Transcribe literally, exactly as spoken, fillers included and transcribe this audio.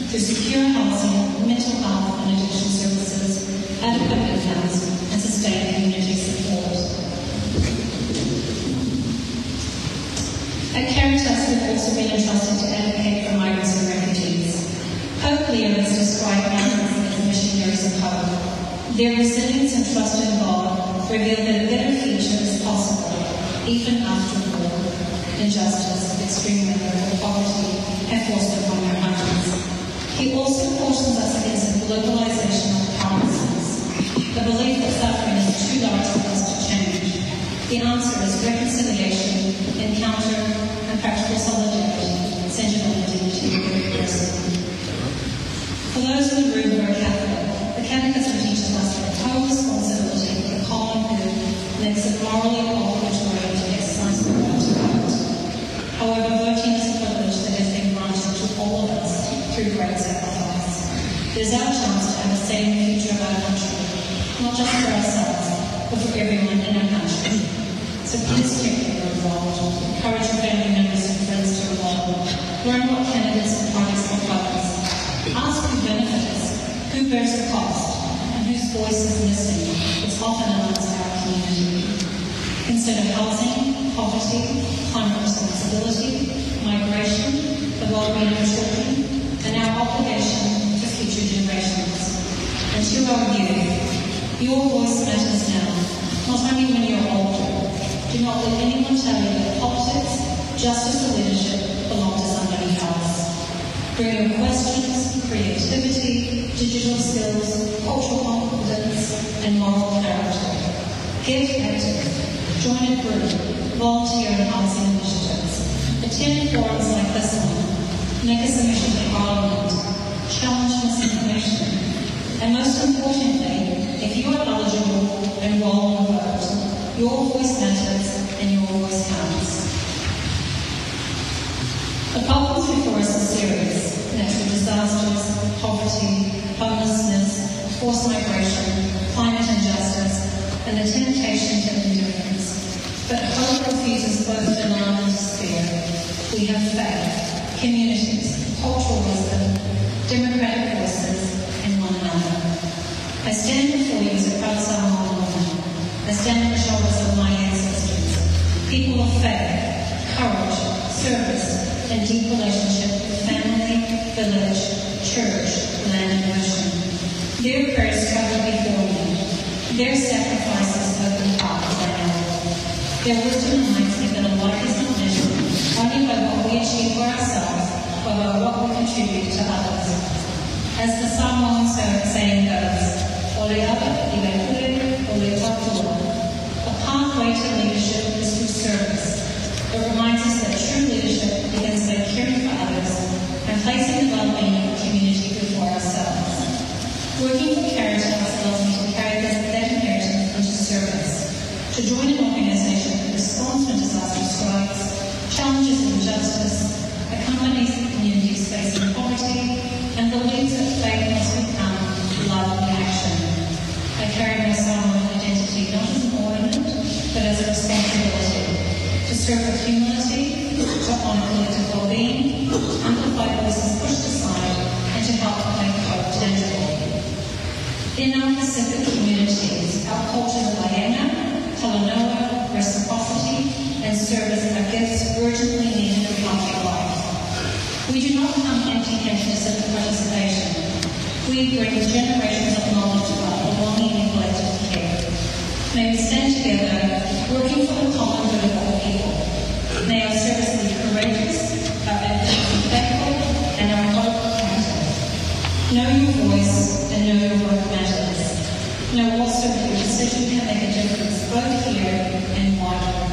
to secure housing, mental health and addiction services, adequate incomes, and sustained community support. At Caritas, we've also been entrusted to advocate for migrants and refugees. Pope Leo has described migrants as missionaries of hope. Their resilience and trust in God reveal that a better future is possible, even after war, injustice, extreme weather, or poverty have forced upon their countries. He also cautions us against the globalization of currencies, the belief that suffering is too large for us to change. The answer is reconciliation, encounter, and practical solidarity centered on the dignity of every person. For those in the room who are Catholic, the Catechism teaches us that our responsibility for the common good makes it morally obligatory to exercise the right to vote. However, voting is a privilege that has been granted to all of us through great sacrifice. It is our chance to have a say in the future of our country, not just for ourselves, but for everyone in our country. So please check that you're involved. Encourage your family members and friends to enroll. Learn what candidates and parties will focus. Ask who benefits, who bears the cost, and whose voice is missing. It's often amongst our community. Consider housing, poverty, climate responsibility, migration, the well-being of children, and our obligation to future generations. And to our youth, your voice matters now, not only when you're older. Do not let anyone tell you that politics, justice, or leadership belong to somebody else. Bring your questions, creativity, digital skills, cultural competence, and moral character. Get active. Join a group. Volunteer in housing initiatives. Attend forums like this one. Make a submission to Parliament. Challenge misinformation. And most importantly, if you are eligible, enroll and vote. Your voice matters and your voice counts. The problems before us are serious. Natural disasters, poverty, homelessness, forced migration, climate injustice, and the temptation to indifference. But hope refuses both denial and despair. We have faith, communities, cultural wisdom, democratic voices, and one another. I stand before you as a proud Samoan woman. I stand on the shoulders of my ancestors, people of faith, courage, service, and deep relationship with family, village, church, land, and ocean. Their prayers travel before me. Their sacrifices open paths I know. Their wisdom reminds me that a life is not measured only by what we achieve for ourselves, but by what we contribute to others. As the Samoan saying goes, ole ava, ile kure, ole tatua. A pathway to leadership is through service. It reminds us that true leadership begins by caring for others and placing the well-being of the community before ourselves. Working for Caritas allows me to carry this, that inheritance into service, to join an organisation that responds when disaster strikes, challenges injustice, accompanies communities facing poverty, and believes that faith must become love in action. I carry my Samoan identity not as an ornament, but as a responsibility to serve with humility, to honour collective well-being, to amplify voices pushed aside, and to help make hope tangible. In our Pacific communities, our cultures of Laenga, Talanoa, reciprocity, and service are gifts urgently needed in healthy life. We do not come empty-handed to civic participation. We bring generations of knowledge about belonging and collective care. May we stand together, working for the common good of all people. May our service be courageous, our efforts be faithful, and our hope active. Know your voice and know your work matters. Know also that your decision can make a difference both here and wider.